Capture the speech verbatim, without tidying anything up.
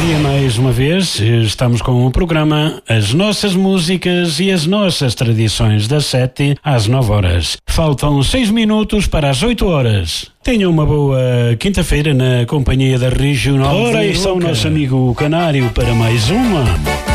dia mais uma vez, estamos com o programa As Nossas Músicas e as Nossas Tradições, das sete às nove horas. Faltam seis minutos para as oito horas. Tenha uma boa quinta-feira na companhia da Regional. Ora, aí está o nosso amigo Canário para mais uma.